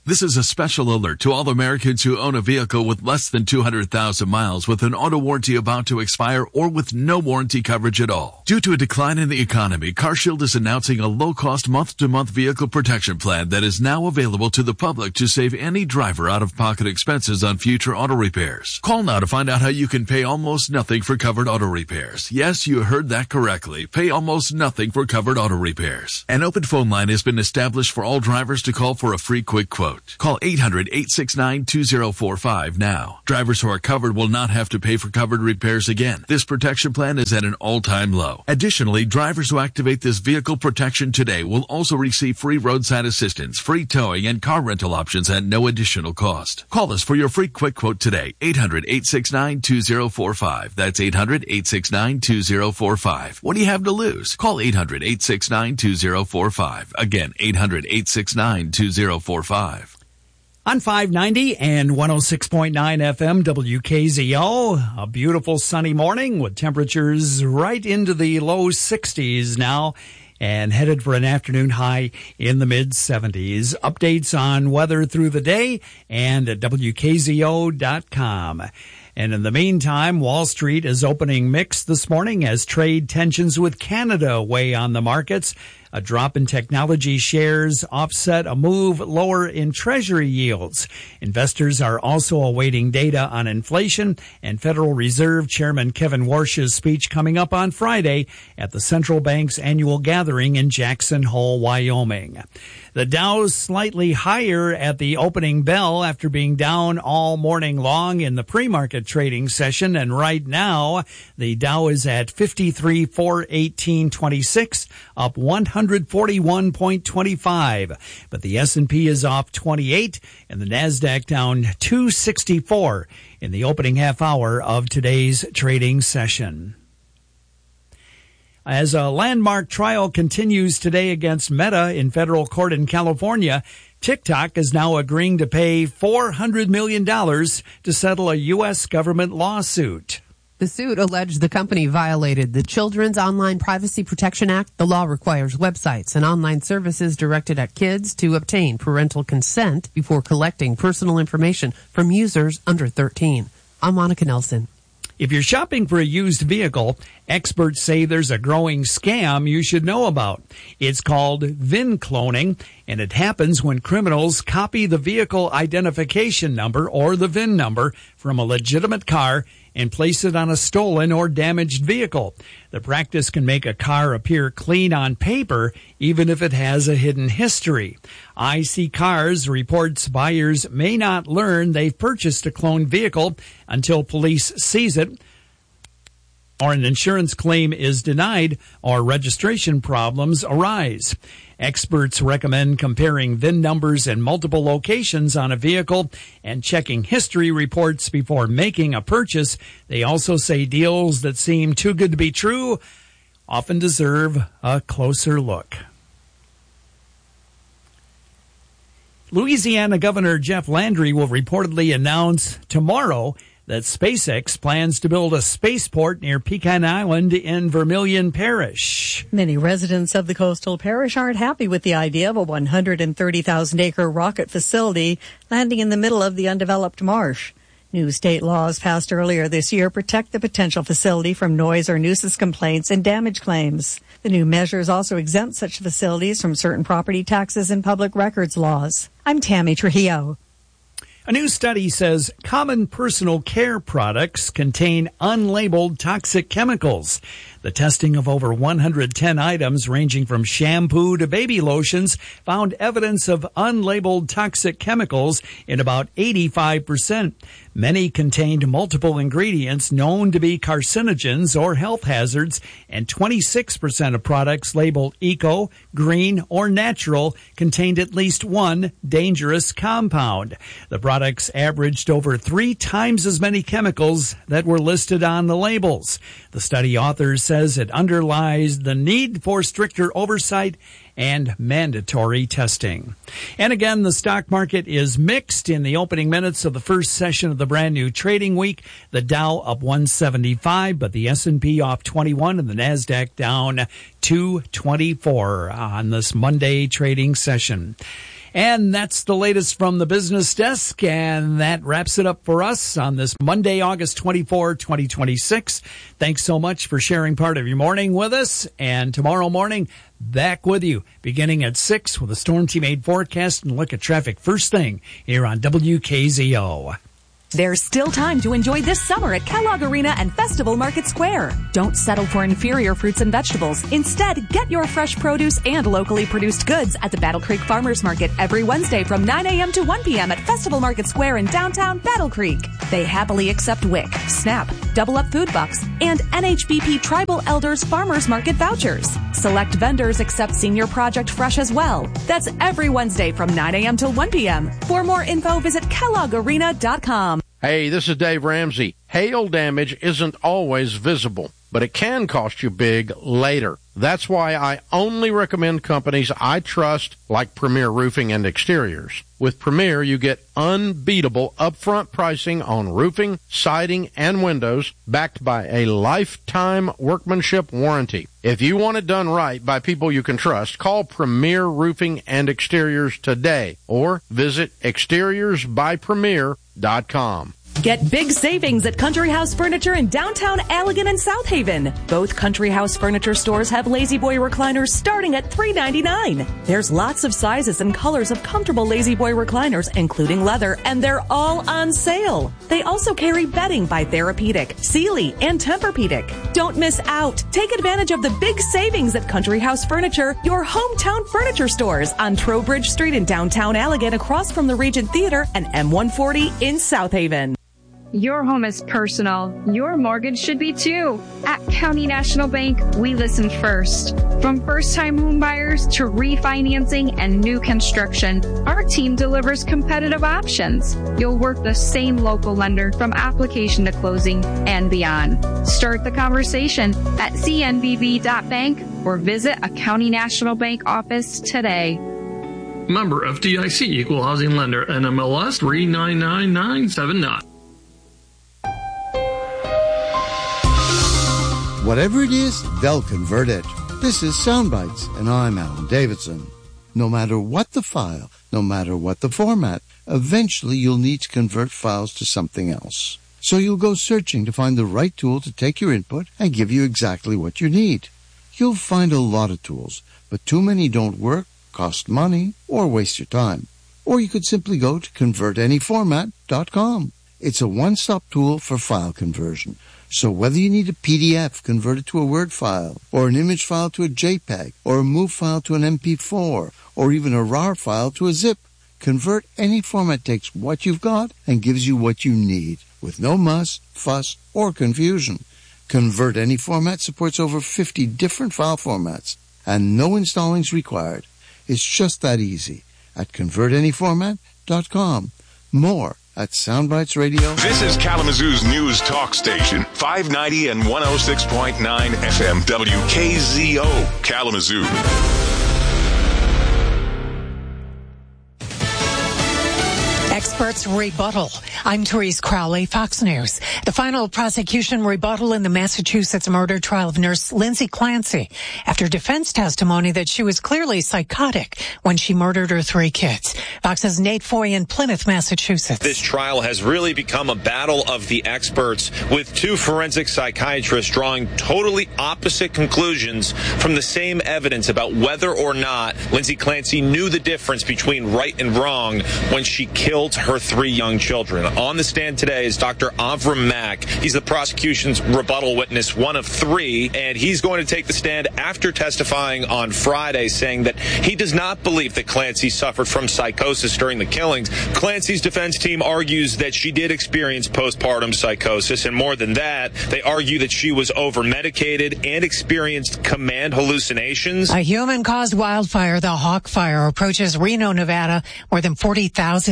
This is a special alert to all Americans who own a vehicle with less than 200,000 miles with an auto warranty about to expire or with no warranty coverage at all. Due to a decline in the economy, CarShield is announcing a low-cost month-to-month vehicle protection plan that is now available to the public to save any driver out-of-pocket expenses on future auto repairs. Call now to find out how you can pay almost nothing for covered auto repairs. Yes, you heard that correctly. Pay almost nothing for covered auto repairs. An open phone line has been established for all drivers to call for a free quick quote. Call 800-869-2045 now. Drivers who are covered will not have to pay for covered repairs again. This protection plan is at an all-time low. Additionally, drivers who activate this vehicle protection today will also receive free roadside assistance, free towing, and car rental options at no additional cost. Call us for your free quick quote today. 800-869-2045. That's 800-869-2045. What do you have to lose? Call 800-869-2045. Again, 800-869-2045. On 590 and 106.9 FM WKZO, a beautiful sunny morning with temperatures right into the low 60s now and headed for an afternoon high in the mid-70s. Updates on weather through the day and at WKZO.com. And in the meantime, Wall Street is opening mixed this morning as trade tensions with Canada weigh on the markets. A drop in technology shares offset a move lower in Treasury yields. Investors are also awaiting data on inflation and Federal Reserve Chairman Kevin Warsh's speech coming up on Friday at the central bank's annual gathering in Jackson Hole, Wyoming. The Dow's slightly higher at the opening bell after being down all morning long in the pre-market trading session. And right now, the Dow is at 53,418.26, up 141.25. But the S&P is off 28 and the NASDAQ down 264 in the opening half hour of today's trading session. As a landmark trial continues today against Meta in federal court in California, TikTok is now agreeing to pay $400 million to settle a U.S. government lawsuit. The suit alleged the company violated the Children's Online Privacy Protection Act. The law requires websites and online services directed at kids to obtain parental consent before collecting personal information from users under 13. I'm Monica Nelson. If you're shopping for a used vehicle, experts say there's a growing scam you should know about. It's called VIN cloning, and it happens when criminals copy the vehicle identification number or the VIN number from a legitimate car and place it on a stolen or damaged vehicle. The practice can make a car appear clean on paper, even if it has a hidden history. IC Cars reports buyers may not learn they've purchased a cloned vehicle until police seize it, or an insurance claim is denied, or registration problems arise. Experts recommend comparing VIN numbers in multiple locations on a vehicle and checking history reports before making a purchase. They also say deals that seem too good to be true often deserve a closer look. Louisiana Governor Jeff Landry will reportedly announce tomorrow that SpaceX plans to build a spaceport near Pecan Island in Vermilion Parish. Many residents of the coastal parish aren't happy with the idea of a 130,000-acre rocket facility landing in the middle of the undeveloped marsh. New state laws passed earlier this year protect the potential facility from noise or nuisance complaints and damage claims. The new measures also exempt such facilities from certain property taxes and public records laws. I'm Tammy Trujillo. A new study says common personal care products contain unlabeled toxic chemicals. The testing of over 110 items ranging from shampoo to baby lotions found evidence of unlabeled toxic chemicals in about 85%. Many contained multiple ingredients known to be carcinogens or health hazards, and 26% of products labeled eco, green, or natural contained at least one dangerous compound. The products averaged over 3 times as many chemicals that were listed on the labels. The study authors says it underlies the need for stricter oversight and mandatory testing. And again, the stock market is mixed in the opening minutes of the first session of the brand new trading week. The Dow up 175, but the S&P off 21 and the NASDAQ down 224 on this Monday trading session. And that's the latest from the business desk, and that wraps it up for us on this Monday, August 24, 2026. Thanks so much for sharing part of your morning with us, and tomorrow morning, back with you, beginning at 6 with a Storm Team 8 forecast and look at traffic first thing here on WKZO. There's still time to enjoy this summer at Kellogg Arena and Festival Market Square. Don't settle for inferior fruits and vegetables. Instead, get your fresh produce and locally produced goods at the Battle Creek Farmers Market every Wednesday from 9 a.m. to 1 p.m. at Festival Market Square in downtown Battle Creek. They happily accept WIC, SNAP, Double Up Food Bucks, and NHBP Tribal Elders Farmers Market vouchers. Select vendors accept Senior Project Fresh as well. That's every Wednesday from 9 a.m. till 1 p.m. For more info, visit KelloggArena.com. Hey, this is Dave Ramsey. Hail damage isn't always visible, but it can cost you big later. That's why I only recommend companies I trust, like Premier Roofing and Exteriors. With Premier, you get unbeatable upfront pricing on roofing, siding, and windows, backed by a lifetime workmanship warranty. If you want it done right by people you can trust, call Premier Roofing and Exteriors today, or visit exteriorsbypremier.com. Get big savings at Country House Furniture in downtown Allegan and South Haven. Both Country House Furniture stores have Lazy Boy recliners starting at $3.99. There's lots of sizes and colors of comfortable Lazy Boy recliners, including leather, and they're all on sale. They also carry bedding by Therapeutic, Sealy, and Tempur-Pedic. Don't miss out. Take advantage of the big savings at Country House Furniture, your hometown furniture stores on Trowbridge Street in downtown Allegan, across from the Regent Theater, and M140 in South Haven. Your home is personal. Your mortgage should be too. At County National Bank, we listen first. From first-time home buyers to refinancing and new construction, our team delivers competitive options. You'll work the same local lender from application to closing and beyond. Start the conversation at cnbb.bank or visit a County National Bank office today. Member FDIC, Equal Housing Lender, NMLS 399979. Whatever it is, they'll convert it. This is Soundbites, and I'm Alan Davidson. No matter what the file, no matter what the format, eventually you'll need to convert files to something else. So you'll go searching to find the right tool to take your input and give you exactly what you need. You'll find a lot of tools, but too many don't work, cost money, or waste your time. Or you could simply go to convertanyformat.com. It's a one-stop tool for file conversion. So whether you need a PDF converted to a Word file, or an image file to a JPEG, or a MOV file to an MP4, or even a RAR file to a zip, Convert Any Format takes what you've got and gives you what you need, with no muss, fuss, or confusion. Convert Any Format supports over 50 different file formats, and no installing's required. It's just that easy at convertanyformat.com. More at Soundbites Radio. This is Kalamazoo's news talk station, 590 and 106.9 FM WKZO, Kalamazoo. Experts rebuttal. I'm Therese Crowley, Fox News. The final prosecution rebuttal in the Massachusetts murder trial of nurse Lindsay Clancy after defense testimony that she was clearly psychotic when she murdered her 3 kids. Fox's Nate Foy in Plymouth, Massachusetts. This trial has really become a battle of the experts, with 2 forensic psychiatrists drawing totally opposite conclusions from the same evidence about whether or not Lindsay Clancy knew the difference between right and wrong when she killed her 3 young children. On the stand today is Dr. Avram Mack. He's the prosecution's rebuttal witness, one of 3, and he's going to take the stand after testifying on Friday, saying that he does not believe that Clancy suffered from psychosis during the killings. Clancy's defense team argues that she did experience postpartum psychosis, and more than that, they argue that she was over-medicated and experienced command hallucinations. A human-caused wildfire, the Hawk Fire, approaches Reno, Nevada. More than 40,000 evacuated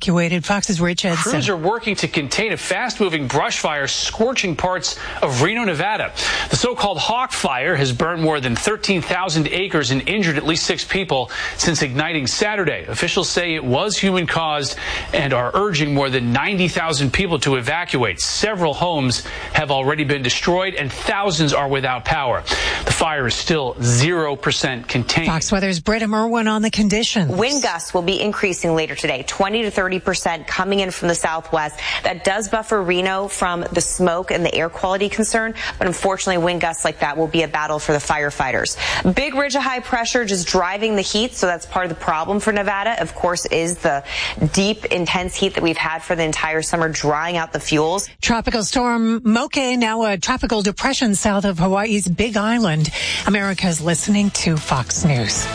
evacuated. Fox's Rich Edson. Crews are working to contain a fast-moving brush fire scorching parts of Reno, Nevada. The so-called Hawk Fire has burned more than 13,000 acres and injured at least 6 people since igniting Saturday. Officials say it was human-caused and are urging more than 90,000 people to evacuate. Several homes have already been destroyed and thousands are without power. The fire is still 0% contained. Fox Weather's Britta Merwin on the conditions. Wind gusts will be increasing later today, 20 to 30% coming in from the southwest. That does buffer Reno from the smoke and the air quality concern, but unfortunately wind gusts like that will be a battle for the firefighters. Big ridge of high pressure just driving the heat, so that's part of the problem for Nevada, of course, is the deep, intense heat that we've had for the entire summer, drying out the fuels. Tropical storm Moke, now a tropical depression south of Hawaii's Big Island. America's listening to Fox News.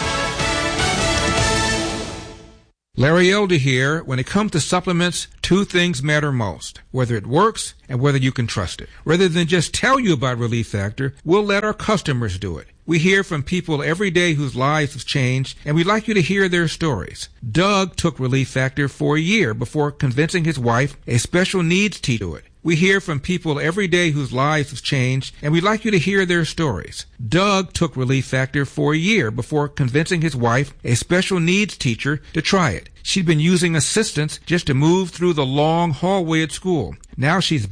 Larry Elder here. When it comes to supplements, 2 things matter most: whether it works and whether you can trust it. Rather than just tell you about Relief Factor, we'll let our customers do it. We hear from people every day whose lives have changed, and we'd like you to hear their stories. Doug took Relief Factor for a year before convincing his wife, a special needs teacher, to do it. We hear from people every day whose lives have changed, and we'd like you to hear their stories. Doug took Relief Factor for a year before convincing his wife, a special needs teacher, to try it. She'd been using assistance just to move through the long hallway at school. Now she's